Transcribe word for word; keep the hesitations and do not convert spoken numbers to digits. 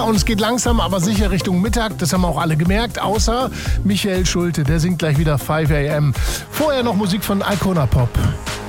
und es geht langsam, aber sicher Richtung Mittag. Das haben auch alle gemerkt, außer Michael Schulte. Der singt gleich wieder five a m. Vorher noch Musik von Icona Pop.